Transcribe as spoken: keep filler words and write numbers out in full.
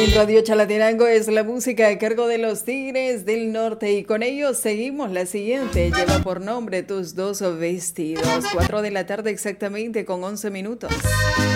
En Radio Chalatenango es la música a cargo de los Tigres del Norte y con ellos seguimos. La siguiente lleva por nombre Tus dos vestidos. Cuatro de la tarde exactamente con once minutos.